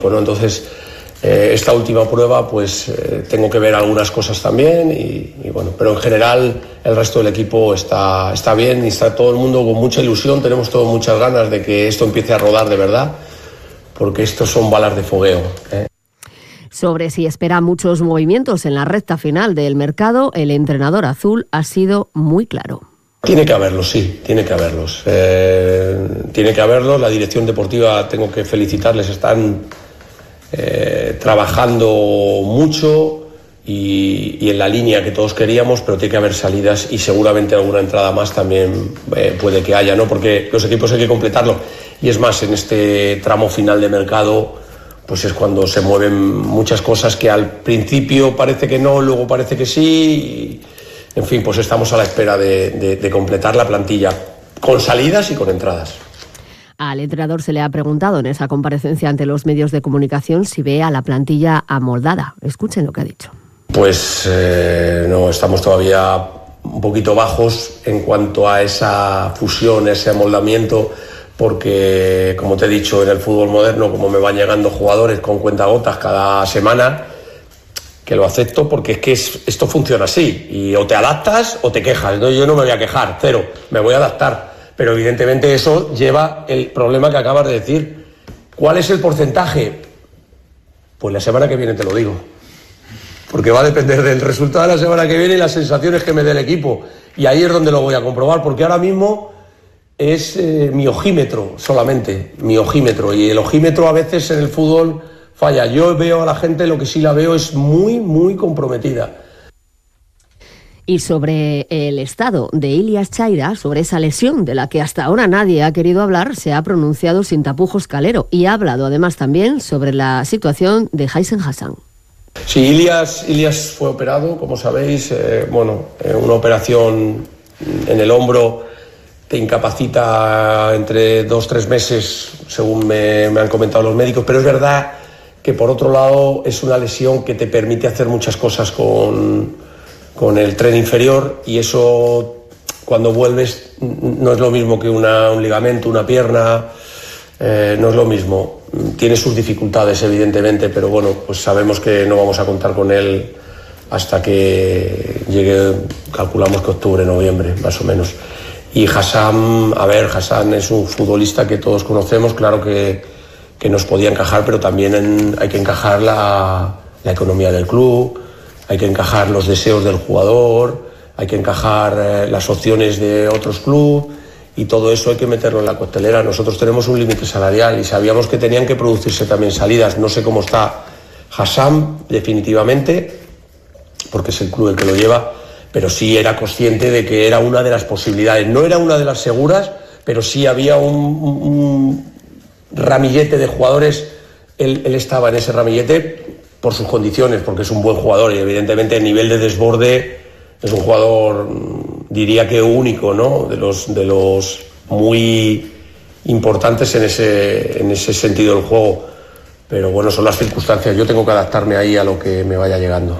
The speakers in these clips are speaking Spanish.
Bueno, entonces esta última prueba pues tengo que ver algunas cosas también y bueno, pero en general el resto del equipo está bien y está todo el mundo con mucha ilusión, tenemos todos muchas ganas de que esto empiece a rodar de verdad, porque estos son balas de fogueo. Sobre si espera muchos movimientos en la recta final del mercado, el entrenador azul ha sido muy claro. Tiene que haberlos, sí, tiene que haberlos. Tiene que haberlos, la dirección deportiva, tengo que felicitarles, están trabajando mucho y en la línea que todos queríamos, pero tiene que haber salidas y seguramente alguna entrada más también puede que haya, ¿no? Porque los equipos hay que completarlo y es más, en este tramo final de mercado pues es cuando se mueven muchas cosas que al principio parece que no, luego parece que sí y, en fin, pues estamos a la espera de completar la plantilla con salidas y con entradas. Al entrenador se le ha preguntado en esa comparecencia ante los medios de comunicación si ve a la plantilla amoldada. Escuchen lo que ha dicho. Pues no, estamos todavía un poquito bajos en cuanto a esa fusión, ese amoldamiento, porque, como te he dicho, en el fútbol moderno, como me van llegando jugadores con cuentagotas cada semana, que lo acepto porque es que esto funciona así, y o te adaptas o te quejas. No, yo no me voy a quejar, cero, me voy a adaptar. Pero evidentemente eso lleva el problema que acabas de decir. ¿Cuál es el porcentaje? Pues la semana que viene te lo digo. Porque va a depender del resultado de la semana que viene y las sensaciones que me dé el equipo. Y ahí es donde lo voy a comprobar, porque ahora mismo es mi ojímetro solamente, mi ojímetro. Y el ojímetro a veces en el fútbol falla. Yo veo a la gente, lo que sí la veo es muy, muy comprometida. Y sobre el estado de Ilias Chaira, sobre esa lesión de la que hasta ahora nadie ha querido hablar, se ha pronunciado sin tapujos Calero y ha hablado además también sobre la situación de Jason Hassan. Sí, Ilias fue operado, como sabéis, una operación en el hombro te incapacita entre 2-3 meses, según me han comentado los médicos, pero es verdad que por otro lado es una lesión que te permite hacer muchas cosas con el tren inferior y eso cuando vuelves no es lo mismo que un ligamento, una pierna, no es lo mismo. Tiene sus dificultades evidentemente, pero bueno, pues sabemos que no vamos a contar con él hasta que llegue, calculamos que octubre, noviembre, más o menos. Y Hassan es un futbolista que todos conocemos, claro que nos podía encajar, pero también hay que encajar la economía del club, hay que encajar los deseos del jugador, hay que encajar las opciones de otros clubes y todo eso hay que meterlo en la coctelera. Nosotros tenemos un límite salarial y sabíamos que tenían que producirse también salidas. No sé cómo está Hassan definitivamente, porque es el club el que lo lleva, pero sí era consciente de que era una de las posibilidades. No era una de las seguras, pero sí había un ramillete de jugadores. Él estaba en ese ramillete por sus condiciones, porque es un buen jugador y evidentemente a nivel de desborde es un jugador, diría que único, ¿no? De los muy importantes en ese sentido del juego. Pero bueno, son las circunstancias. Yo tengo que adaptarme ahí a lo que me vaya llegando.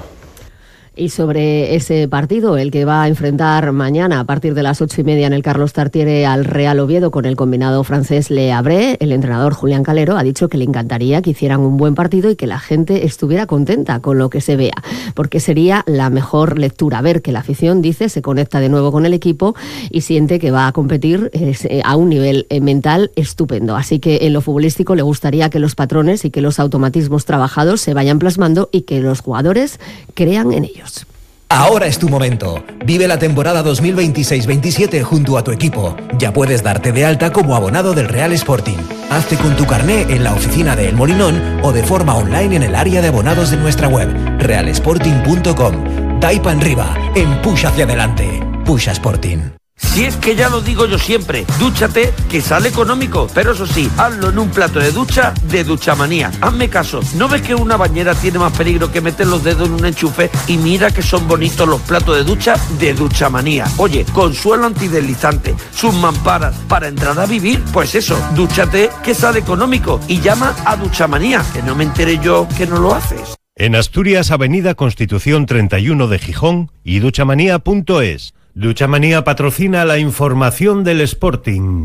Y sobre ese partido, el que va a enfrentar mañana a partir de las 8:30 en el Carlos Tartiere al Real Oviedo con el combinado francés Le Havre, el entrenador Julián Calero ha dicho que le encantaría que hicieran un buen partido y que la gente estuviera contenta con lo que se vea, porque sería la mejor lectura. Ver que la afición, dice, se conecta de nuevo con el equipo y siente que va a competir a un nivel mental estupendo. Así que en lo futbolístico le gustaría que los patrones y que los automatismos trabajados se vayan plasmando y que los jugadores crean en ellos. Ahora es tu momento. Vive la temporada 2026-27 junto a tu equipo. Ya puedes darte de alta como abonado del Real Sporting. Hazte con tu carné en la oficina de El Molinón o de forma online en el área de abonados de nuestra web, realsporting.com. Da y pan arriba, empuja hacia adelante. Pusha Sporting. Si es que ya lo digo yo siempre, dúchate que sale económico, pero eso sí, hazlo en un plato de ducha de Duchamanía. Hazme caso, ¿no ves que una bañera tiene más peligro que meter los dedos en un enchufe? Y mira que son bonitos los platos de ducha de Duchamanía. Oye, con suelo antideslizante, sus mamparas, para entrar a vivir, pues eso, dúchate que sale económico y llama a Duchamanía, que no me enteré yo que no lo haces. En Asturias, Avenida Constitución 31 de Gijón y duchamanía.es. Duchamanía patrocina la información del Sporting.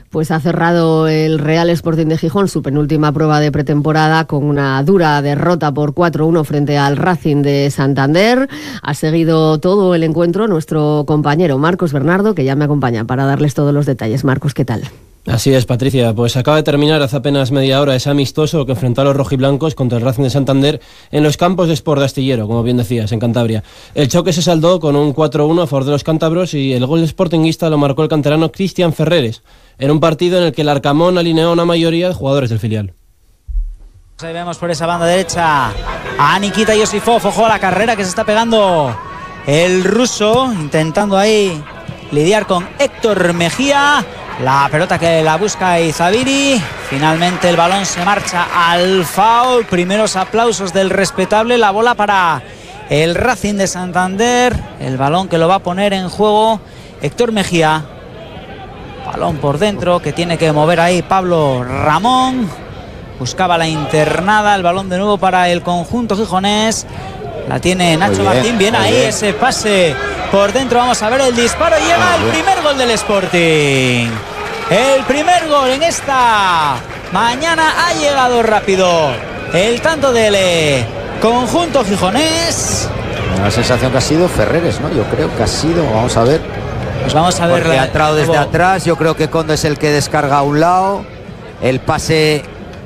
Pues ha cerrado el Real Sporting de Gijón su penúltima prueba de pretemporada con una dura derrota por 4-1 frente al Racing de Santander. Ha seguido todo el encuentro nuestro compañero Marcos Bernardo, que ya me acompaña para darles todos los detalles. Marcos, ¿qué tal? Así es, Patricia, pues acaba de terminar hace apenas media hora ese amistoso que enfrentó a los rojiblancos contra el Racing de Santander en los campos de Sport de Astillero, como bien decías, en Cantabria. El choque se saldó con un 4-1 a favor de los cántabros y el gol sportinguista lo marcó el canterano Cristian Ferreres, en un partido en el que el Arcamón alineó a una mayoría de jugadores del filial. Ahí vemos por esa banda derecha a Nikita Yosifov, ojo a la carrera que se está pegando el ruso, intentando ahí lidiar con Héctor Mejía. La pelota que la busca Izabiri. Finalmente el balón se marcha al foul. Primeros aplausos del respetable. La bola para el Racing de Santander. El balón que lo va a poner en juego Héctor Mejía. Balón por dentro que tiene que mover ahí Pablo Ramón. Buscaba la internada. El balón de nuevo para el conjunto gijonés. La tiene Nacho Martín. Bien ahí ese pase por dentro. Vamos a ver el disparo. Llega el primer gol del Sporting. El primer gol en esta mañana ha llegado rápido. El tanto del conjunto gijonés. La sensación que ha sido Ferreres, ¿no? Yo creo que ha sido, vamos a ver. Pues vamos a ver. Porque ha entrado desde atrás. Yo creo que Conde es el que descarga a un lado. El pase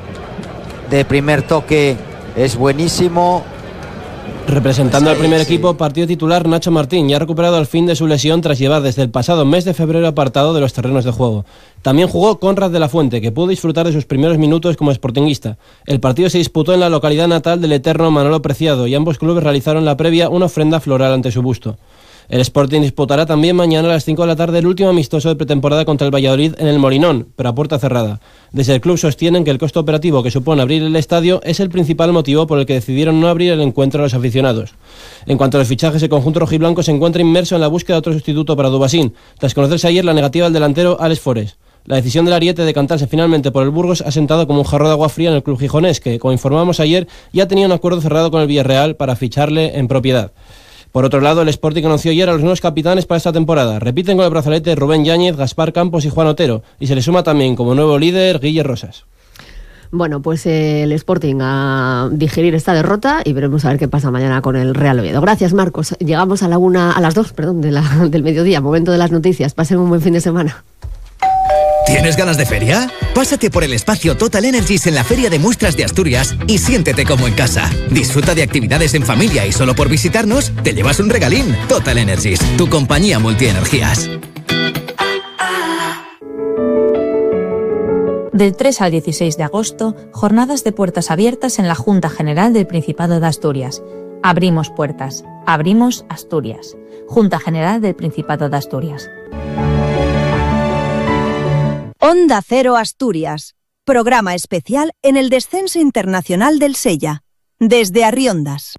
de primer toque es buenísimo. Representando al primer equipo, partido titular Nacho Martín, ya ha recuperado al fin de su lesión tras llevar desde el pasado mes de febrero apartado de los terrenos de juego. También jugó Conrad de la Fuente, que pudo disfrutar de sus primeros minutos como sportinguista. El partido se disputó en la localidad natal del eterno Manolo Preciado y ambos clubes realizaron la previa una ofrenda floral ante su busto. El Sporting disputará también mañana a las 5 de la tarde el último amistoso de pretemporada contra el Valladolid en el Molinón, pero a puerta cerrada. Desde el club sostienen que el costo operativo que supone abrir el estadio es el principal motivo por el que decidieron no abrir el encuentro a los aficionados. En cuanto a los fichajes, el conjunto rojiblanco se encuentra inmerso en la búsqueda de otro sustituto para Dubasín, tras conocerse ayer la negativa del delantero Alex Forés. La decisión del Ariete de cantarse finalmente por el Burgos ha sentado como un jarro de agua fría en el club gijonés, que, como informamos ayer, ya tenía un acuerdo cerrado con el Villarreal para ficharle en propiedad. Por otro lado, el Sporting anunció ayer a los nuevos capitanes para esta temporada. Repiten con el brazalete Rubén Yáñez, Gaspar Campos y Juan Otero, y se le suma también como nuevo líder Guille Rosas. Bueno, pues el Sporting a digerir esta derrota y veremos a ver qué pasa mañana con el Real Oviedo. Gracias, Marcos. Llegamos a las 2, del mediodía, momento de las noticias. Pasen un buen fin de semana. ¿Tienes ganas de feria? Pásate por el espacio Total Energies en la Feria de Muestras de Asturias y siéntete como en casa. Disfruta de actividades en familia y solo por visitarnos te llevas un regalín. Total Energies, tu compañía multienergías. Del 3 al 16 de agosto, jornadas de puertas abiertas en la Junta General del Principado de Asturias. Abrimos puertas, abrimos Asturias. Junta General del Principado de Asturias. Onda Cero Asturias, programa especial en el descenso internacional del Sella, desde Arriondas.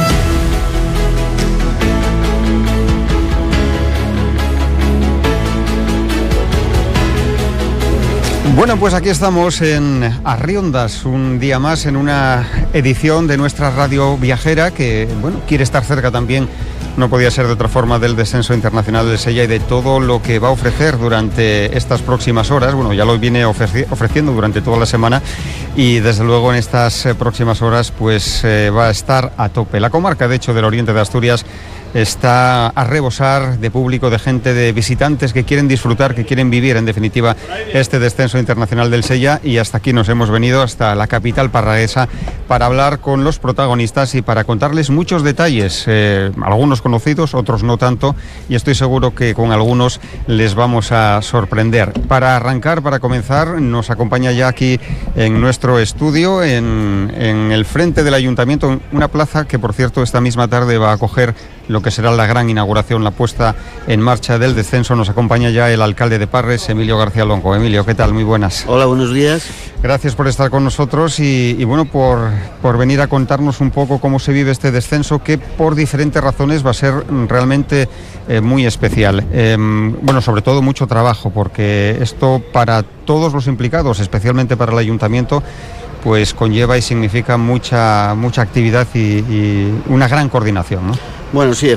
Bueno, pues aquí estamos en Arriondas, un día más en una edición de nuestra radio viajera que, bueno, quiere estar cerca también, no podía ser de otra forma, del descenso internacional del Sella y de todo lo que va a ofrecer durante estas próximas horas. Bueno, ya lo viene ofreciendo durante toda la semana y desde luego en estas próximas horas pues va a estar a tope. La comarca, de hecho, del oriente de Asturias está a rebosar de público, de gente, de visitantes que quieren disfrutar, que quieren vivir en definitiva este descenso internacional del Sella, y hasta aquí nos hemos venido, hasta la capital parraguesa, para hablar con los protagonistas y para contarles muchos detalles, algunos conocidos, otros no tanto, y estoy seguro que con algunos les vamos a sorprender. Para arrancar, para comenzar, nos acompaña ya aquí en nuestro estudio, en el frente del ayuntamiento, una plaza que, por cierto, esta misma tarde va a acoger lo que será la gran inauguración, la puesta en marcha del descenso. Nos acompaña ya el alcalde de Parres, Emilio García Longo. Emilio, ¿qué tal? Muy buenas. Hola, buenos días. Gracias por estar con nosotros y bueno, por venir a contarnos un poco cómo se vive este descenso, que por diferentes razones va a ser realmente muy especial. Bueno, sobre todo mucho trabajo, porque esto para todos los implicados, especialmente para el ayuntamiento, pues conlleva y significa mucha actividad y una gran coordinación, ¿no? Bueno, sí,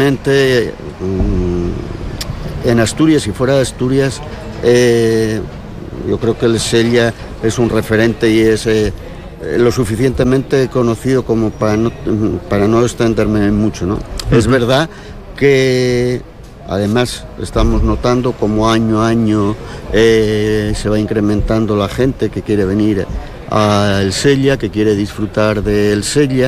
efectivamente, en Asturias y fuera de Asturias yo creo que el Sella es un referente y es lo suficientemente conocido como para no extenderme mucho, ¿no? Es verdad que además estamos notando como año a año se va incrementando la gente que quiere venir al Sella, que quiere disfrutar del Sella.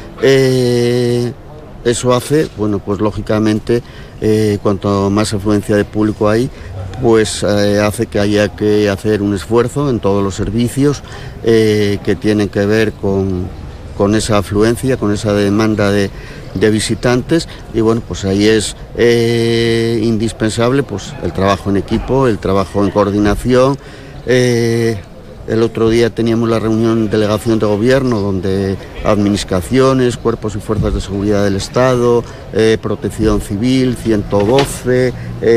Eso hace, bueno, pues lógicamente cuanto más afluencia de público hay, pues hace que haya que hacer un esfuerzo en todos los servicios que tienen que ver con esa afluencia, con esa demanda de visitantes, y bueno, pues ahí es indispensable pues el trabajo en equipo, el trabajo en coordinación. El otro día teníamos la reunión delegación de gobierno donde administraciones, cuerpos y fuerzas de seguridad del Estado, Protección Civil, 112,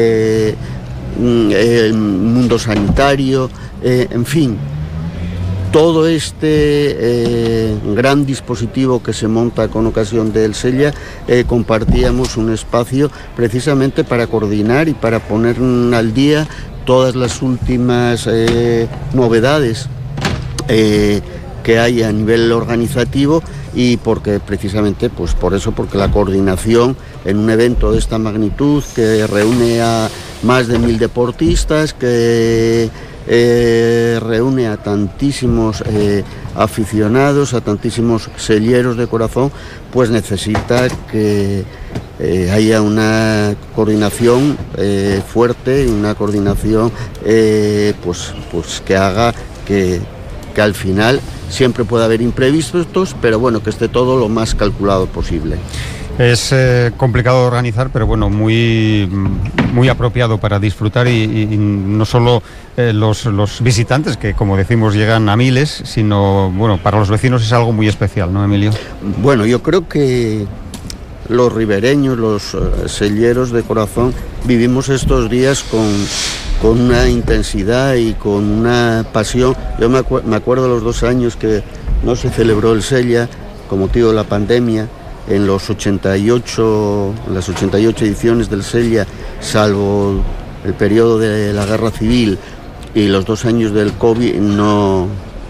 el mundo sanitario, en fin, todo este gran dispositivo que se monta con ocasión del Sella, compartíamos un espacio precisamente para coordinar y para poner al día todas las últimas novedades que hay a nivel organizativo, y porque precisamente pues por eso, porque la coordinación en un evento de esta magnitud que reúne a más de 1000 deportistas, que reúne a tantísimos aficionados, a tantísimos selleros de corazón, pues necesita que haya una coordinación fuerte, una coordinación pues que haga que al final siempre pueda haber imprevistos, pero bueno, que esté todo lo más calculado posible. Es complicado de organizar, pero bueno, muy apropiado para disfrutar y no solo los visitantes, que como decimos llegan a miles, sino bueno, para los vecinos es algo muy especial, ¿no, Emilio? Bueno, yo creo que los ribereños, los selleros de corazón, vivimos estos días con una intensidad y con una pasión. Yo me acuerdo los 2 años que no se celebró el Sella con motivo de la pandemia. En las 88 ediciones del Sella, salvo el periodo de la Guerra Civil y los 2 años del COVID, no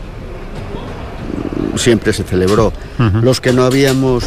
siempre se celebró. Los que no habíamos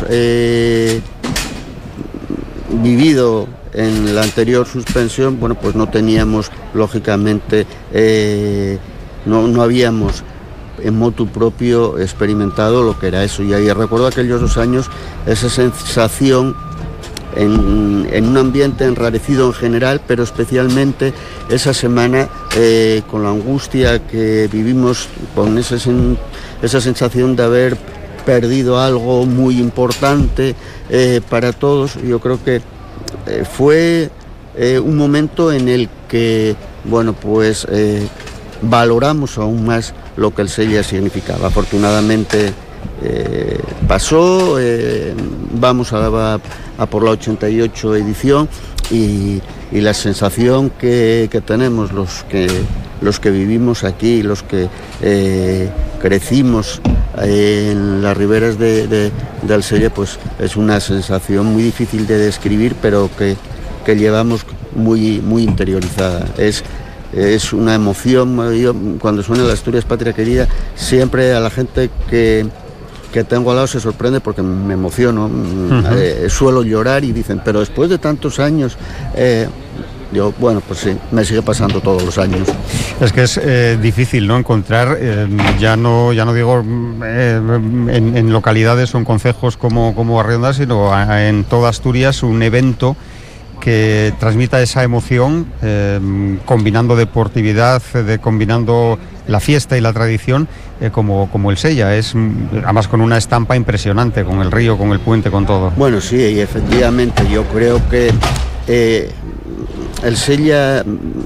vivido en la anterior suspensión, bueno, pues no teníamos, lógicamente, no habíamos en motu propio experimentado lo que era eso. Y ahí recuerdo aquellos 2 años, esa sensación en un ambiente enrarecido en general, pero especialmente esa semana con la angustia que vivimos, con esa sensación de haber perdido algo muy importante para todos. Yo creo que fue un momento en el que, bueno, pues valoramos aún más lo que el Sella significaba. Afortunadamente pasó, vamos a por la 88 edición y la sensación que tenemos los que vivimos aquí, los que crecimos en las riberas del Sella, pues es una sensación muy difícil de describir, pero que llevamos muy interiorizada. Es una emoción. Yo, cuando suena la Asturias Patria Querida, siempre a la gente que tengo al lado se sorprende porque me emociono. Suelo llorar y dicen, pero después de tantos años, yo, bueno, pues sí, me sigue pasando todos los años. Es que es difícil, ¿no?, encontrar, ya no digo en localidades o en concejos como Arriondas, sino en toda Asturias, un evento que transmita esa emoción, combinando deportividad, combinando la fiesta y la tradición, como el Sella. Es además con una estampa impresionante, con el río, con el puente, con todo. Bueno, sí, y efectivamente yo creo que el Sella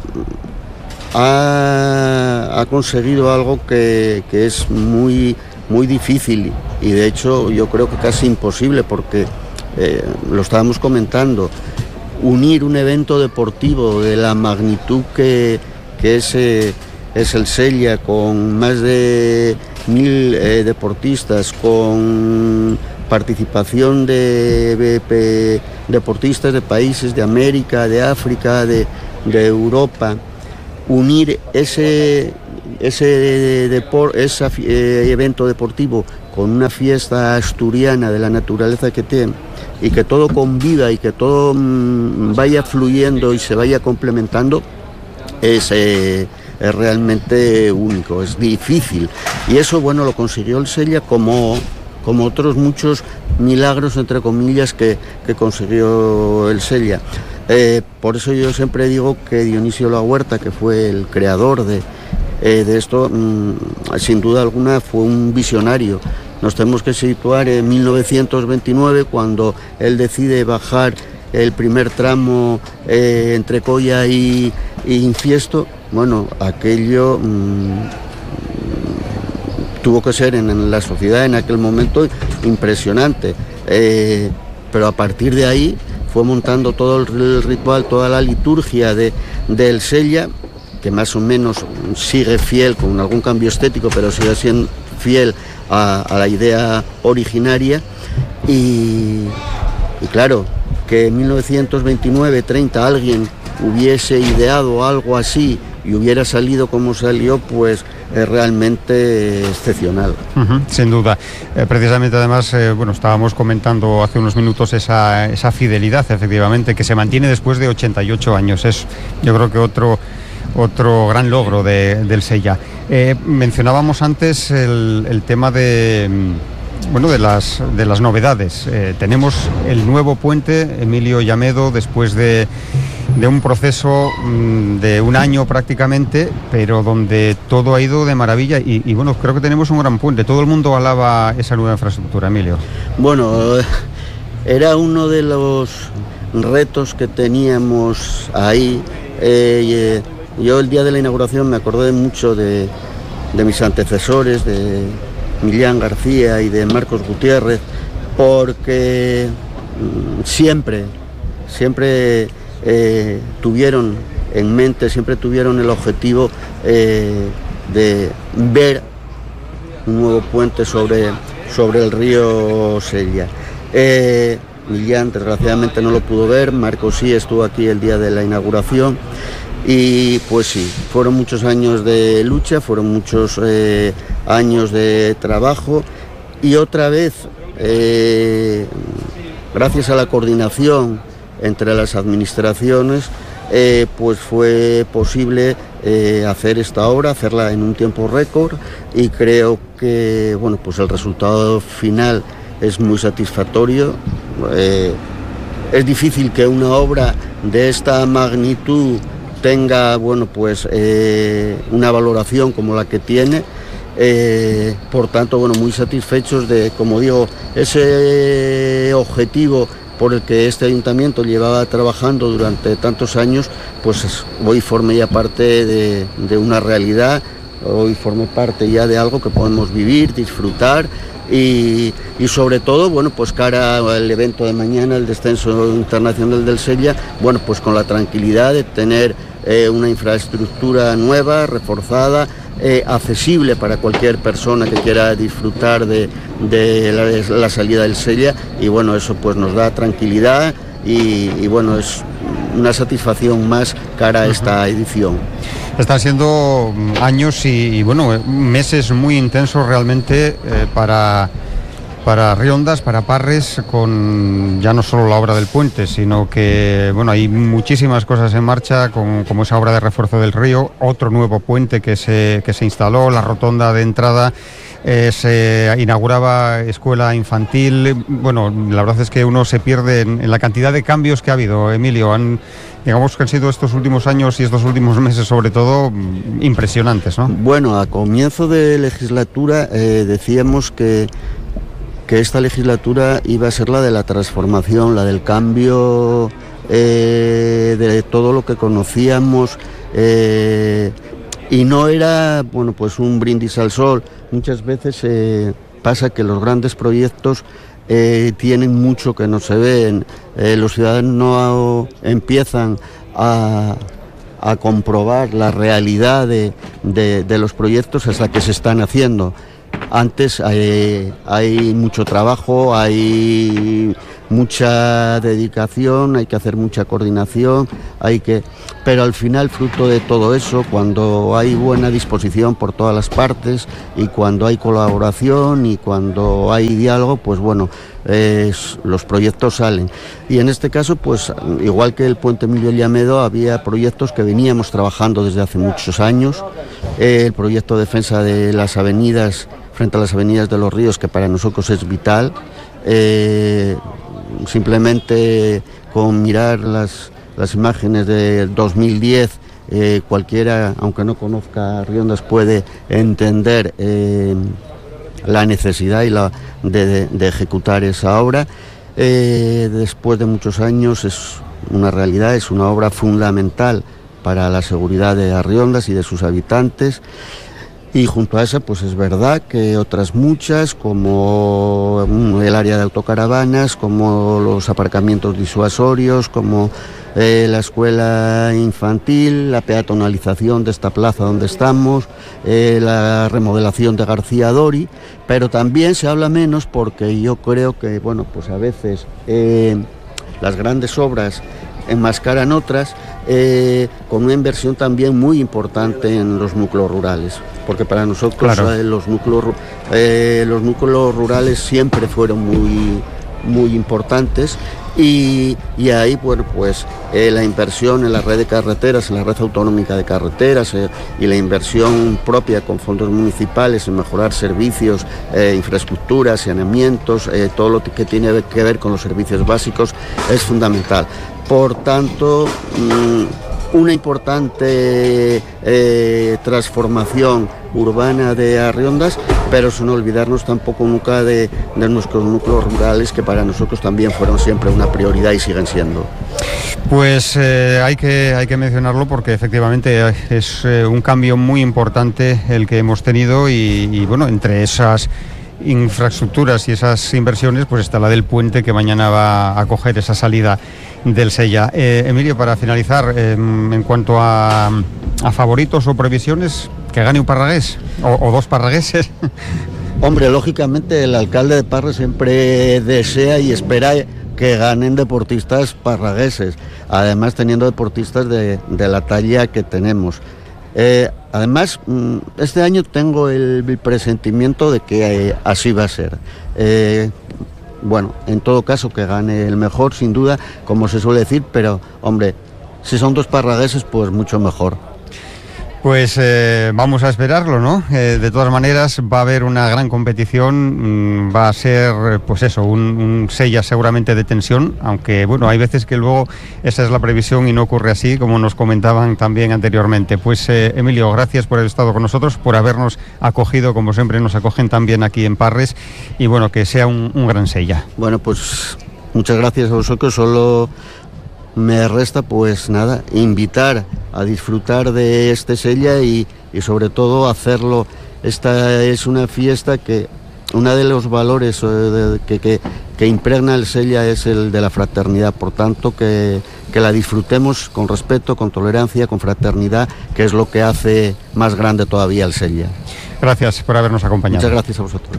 ha conseguido algo que es muy difícil, y de hecho yo creo que casi imposible, porque lo estábamos comentando, unir un evento deportivo de la magnitud que es el Sella, con más de 1000 deportistas, con participación de deportistas de países de América, de África, de Europa, unir ese evento deportivo con una fiesta asturiana de la naturaleza que tiene, y que todo conviva y que todo vaya fluyendo y se vaya complementando, es realmente único, es difícil. Y eso, bueno, lo consiguió el Sella como otros muchos milagros, entre comillas, que consiguió el Sella. Por eso yo siempre digo que Dionisio Lahuerta, que fue el creador de esto, sin duda alguna fue un visionario. Nos tenemos que situar en 1929, cuando él decide bajar el primer tramo entre Coya y Infiesto. Bueno, aquello tuvo que ser en la sociedad en aquel momento impresionante, pero a partir de ahí fue montando todo el ritual, toda la liturgia del Sella, que más o menos sigue fiel, con algún cambio estético, pero sigue siendo fiel a la idea originaria. Y claro, que en 1929-30 alguien hubiese ideado algo así y hubiera salido como salió, pues es realmente excepcional. Sin duda. Precisamente, además, bueno, estábamos comentando hace unos minutos esa fidelidad, efectivamente, que se mantiene después de 88 años. Es, yo creo que otro gran logro del Sella. Mencionábamos antes el tema de las novedades. Tenemos el nuevo puente Emilio Llamedo, después de un proceso de un año prácticamente, pero donde todo ha ido de maravilla y bueno, creo que tenemos un gran puente. Todo el mundo alaba esa nueva infraestructura, Emilio. Bueno, era uno de los retos que teníamos ahí. Yo el día de la inauguración me acordé mucho de mis antecesores, de Millán García y de Marcos Gutiérrez, porque siempre tuvieron en mente, siempre tuvieron el objetivo de ver un nuevo puente sobre el río Sella. Millán desgraciadamente no lo pudo ver, Marcos sí estuvo aquí el día de la inauguración. Y pues sí, fueron muchos años de lucha, fueron muchos años de trabajo, y otra vez, gracias a la coordinación entre las administraciones, pues fue posible hacer esta obra, hacerla en un tiempo récord, y creo que bueno, pues el resultado final es muy satisfactorio. Es difícil que una obra de esta magnitud tenga, bueno, pues una valoración como la que tiene, por tanto, bueno, muy satisfechos de, como digo, ese objetivo por el que este ayuntamiento llevaba trabajando durante tantos años, pues hoy forme ya parte de una realidad, hoy forme parte ya de algo que podemos vivir, disfrutar. Y sobre todo, bueno, pues cara al evento de mañana, el descenso internacional del Sella, bueno, pues con la tranquilidad de tener una infraestructura nueva, reforzada, accesible para cualquier persona que quiera disfrutar de la salida del Sella, y bueno, eso pues nos da tranquilidad y bueno, es una satisfacción más cara a esta edición. Están siendo años y bueno, meses muy intensos realmente para Riondas, para Parres, con ya no solo la obra del puente, sino que bueno, hay muchísimas cosas en marcha, como esa obra de refuerzo del río, otro nuevo puente que se instaló, la rotonda de entrada. Se inauguraba escuela infantil. Bueno, la verdad es que uno se pierde en la cantidad de cambios que ha habido, Emilio. Digamos que han sido estos últimos años y estos últimos meses sobre todo impresionantes, ¿no? Bueno, a comienzo de legislatura decíamos que esta legislatura iba a ser la de la transformación, la del cambio de todo lo que conocíamos, y no era, bueno, pues un brindis al sol. Muchas veces pasa que los grandes proyectos tienen mucho que no se ven. Los ciudadanos no empiezan a comprobar la realidad de los proyectos hasta que se están haciendo. Antes hay mucho trabajo, hay mucha dedicación, hay que hacer mucha coordinación, pero al final, fruto de todo eso, cuando hay buena disposición por todas las partes y cuando hay colaboración y cuando hay diálogo, pues bueno, los proyectos salen. Y en este caso, pues igual que el Puente Emilio Llamedo, había proyectos que veníamos trabajando desde hace muchos años. El proyecto de defensa de las avenidas, frente a las avenidas de los ríos, que para nosotros es vital. Simplemente con mirar las imágenes de 2010, cualquiera, aunque no conozca Arriondas, puede entender la necesidad de ejecutar esa obra. Después de muchos años es una realidad, es una obra fundamental para la seguridad de Arriondas y de sus habitantes. Y junto a esa, pues es verdad que otras muchas, como el área de autocaravanas, como los aparcamientos disuasorios, como la escuela infantil, la peatonalización de esta plaza donde estamos, la remodelación de García Dori, pero también se habla menos porque yo creo que, bueno, pues a veces las grandes obras enmascaran otras, con una inversión también muy importante en los núcleos rurales, porque para nosotros, claro, los núcleos rurales siempre fueron muy importantes, y ahí, bueno, pues la inversión en la red de carreteras, en la red autonómica de carreteras, y la inversión propia con fondos municipales en mejorar servicios, infraestructuras, saneamientos, todo lo que tiene que ver con los servicios básicos es fundamental. Por tanto, una importante transformación urbana de Arriondas, pero sin olvidarnos tampoco nunca de nuestros núcleos rurales, que para nosotros también fueron siempre una prioridad y siguen siendo. Pues hay que mencionarlo porque efectivamente es un cambio muy importante el que hemos tenido y bueno, entre esas infraestructuras y esas inversiones pues está la del puente, que mañana va a acoger esa salida del Sella. Emilio, para finalizar, en cuanto a favoritos o previsiones, que gane un parragués o dos parragueses. Hombre, lógicamente el alcalde de Parres siempre desea y espera que ganen deportistas parragueses, además teniendo deportistas de la talla que tenemos. Además, este año tengo el presentimiento de que así va a ser. Bueno, en todo caso, que gane el mejor, sin duda, como se suele decir, pero, hombre, si son dos parragueses, pues mucho mejor. Pues vamos a esperarlo, ¿no? De todas maneras va a haber una gran competición, va a ser pues eso, un Sella seguramente de tensión, aunque bueno, hay veces que luego esa es la previsión y no ocurre así, como nos comentaban también anteriormente. Pues Emilio, gracias por haber estado con nosotros, por habernos acogido, como siempre nos acogen también aquí en Parres, y bueno, que sea un gran Sella. Bueno, pues muchas gracias a vosotros, solo me resta pues nada, invitar a disfrutar de este Sella y sobre todo hacerlo. Esta es una fiesta que uno de los valores que impregna el Sella es el de la fraternidad, por tanto que la disfrutemos con respeto, con tolerancia, con fraternidad, que es lo que hace más grande todavía el Sella. Gracias por habernos acompañado. Muchas gracias a vosotros.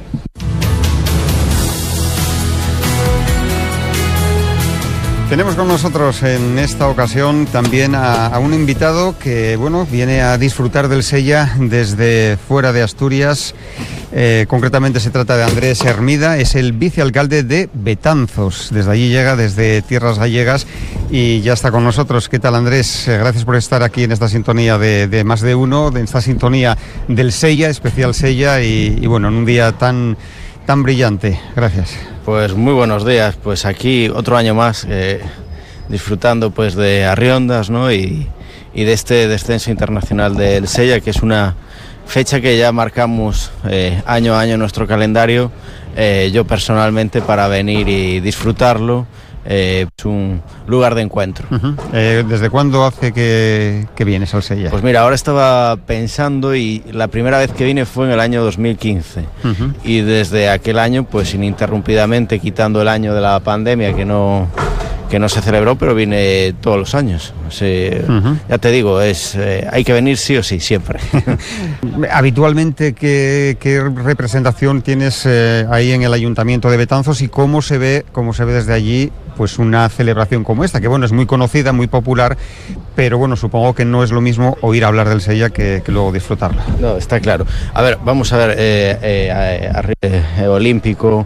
Tenemos con nosotros en esta ocasión también a un invitado que, bueno, viene a disfrutar del Sella desde fuera de Asturias. Concretamente se trata de Andrés Hermida, es el vicealcalde de Betanzos. Desde allí llega, desde tierras gallegas, y ya está con nosotros. ¿Qué tal, Andrés? Gracias por estar aquí en esta sintonía de Más de Uno, de esta sintonía del Sella, especial Sella, y bueno, en un día tan brillante. Gracias. Pues muy buenos días, pues aquí otro año más disfrutando pues de Arriondas, ¿no? y de este descenso internacional del Sella, que es una fecha que ya marcamos año a año en nuestro calendario, yo personalmente, para venir y disfrutarlo. Es un lugar de encuentro. ¿Desde cuándo hace que vienes al Sella? Pues mira, ahora estaba pensando y la primera vez que vine fue en el año 2015 y desde aquel año, pues ininterrumpidamente, quitando el año de la pandemia que no no se celebró, pero viene todos los años. Ya te digo, hay que venir sí o sí, siempre. Habitualmente, ¿qué representación tienes ahí en el Ayuntamiento de Betanzos y cómo se ve desde allí pues una celebración como esta? Que bueno, es muy conocida, muy popular, pero bueno, supongo que no es lo mismo oír hablar del Sella que luego disfrutarla. No, está claro. A ver, vamos a ver, olímpico,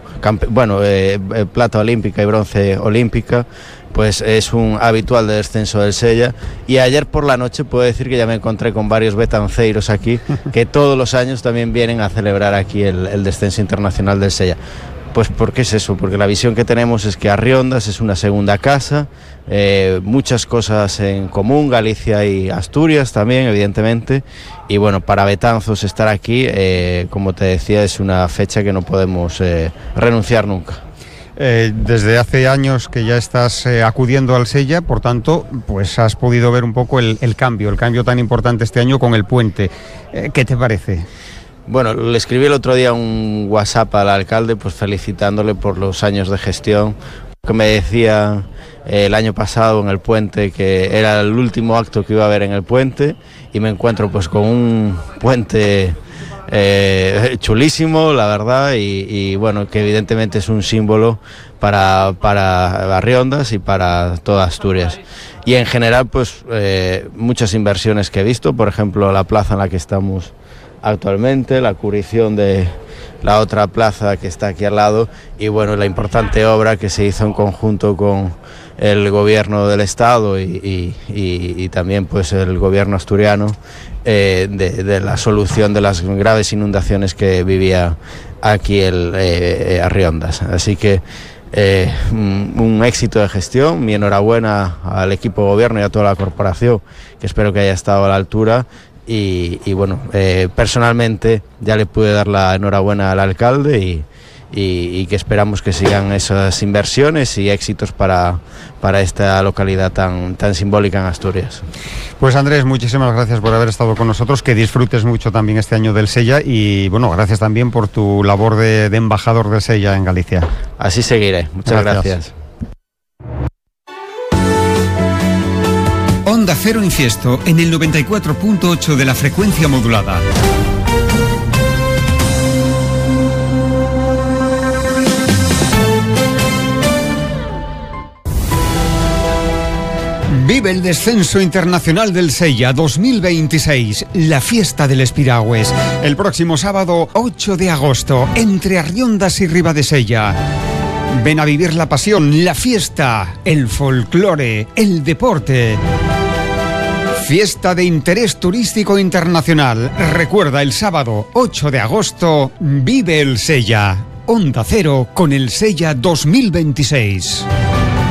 plata olímpica y bronce olímpica, pues es un habitual de descenso del Sella, y ayer por la noche puedo decir que ya me encontré con varios betanceiros aquí que todos los años también vienen a celebrar aquí el descenso internacional del Sella. Pues ¿por qué es eso? Porque la visión que tenemos es que Arriondas es una segunda casa, muchas cosas en común, Galicia y Asturias también, evidentemente, y bueno, para Betanzos estar aquí, como te decía, es una fecha que no podemos renunciar nunca. Desde hace años que ya estás acudiendo al Sella, por tanto, pues has podido ver un poco el cambio tan importante este año con el puente. ¿Qué te parece? Bueno, le escribí el otro día un WhatsApp al alcalde, pues felicitándole por los años de gestión, que me decía el año pasado en el puente que era el último acto que iba a haber en el puente, y me encuentro pues con un puente chulísimo, la verdad, y bueno, que evidentemente es un símbolo para Arriondas y para toda Asturias. Y en general, pues muchas inversiones que he visto, por ejemplo, la plaza en la que estamos actualmente, la curación de la otra plaza que está aquí al lado, y bueno, la importante obra que se hizo en conjunto con el gobierno del estado y también pues el gobierno asturiano, de la solución de las graves inundaciones que vivía aquí Arriondas. Así que un éxito de gestión, mi enhorabuena al equipo de gobierno y a toda la corporación, que espero que haya estado a la altura. Y bueno, personalmente ya le pude dar la enhorabuena al alcalde y que esperamos que sigan esas inversiones y éxitos para esta localidad tan simbólica en Asturias. Pues Andrés, muchísimas gracias por haber estado con nosotros, que disfrutes mucho también este año del Sella, y bueno, gracias también por tu labor de embajador del Sella en Galicia. Así seguiré, muchas gracias. Onda Cero Infiesto en el 94.8 de la frecuencia modulada. Vive el descenso internacional del Sella 2026, la fiesta del Espiragües, el próximo sábado 8 de agosto, entre Arriondas y Ribadesella. Ven a vivir la pasión, la fiesta, el folclore, el deporte. Fiesta de interés turístico internacional. Recuerda, el sábado 8 de agosto, vive el Sella. Onda Cero con el Sella 2026.